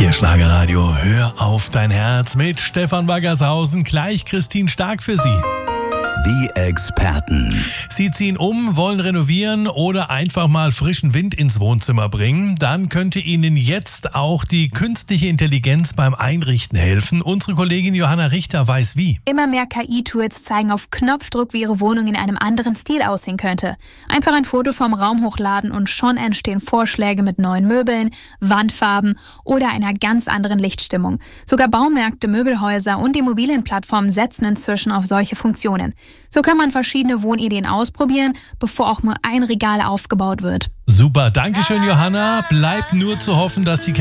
Hier Schlagerradio, hör auf dein Herz mit Stefan Baggershausen. Gleich Christine Stark für Sie. Die Experten. Sie ziehen um, wollen renovieren oder einfach mal frischen Wind ins Wohnzimmer bringen. Dann könnte Ihnen jetzt auch die künstliche Intelligenz beim Einrichten helfen. Unsere Kollegin Johanna Richter weiß wie. Immer mehr KI-Tools zeigen auf Knopfdruck, wie Ihre Wohnung in einem anderen Stil aussehen könnte. Einfach ein Foto vom Raum hochladen und schon entstehen Vorschläge mit neuen Möbeln, Wandfarben oder einer ganz anderen Lichtstimmung. Sogar Baumärkte, Möbelhäuser und Immobilienplattformen setzen inzwischen auf solche Funktionen. So kann man verschiedene Wohnideen ausprobieren, bevor auch nur ein Regal aufgebaut wird. Super, danke schön Johanna. Bleibt nur zu hoffen, dass die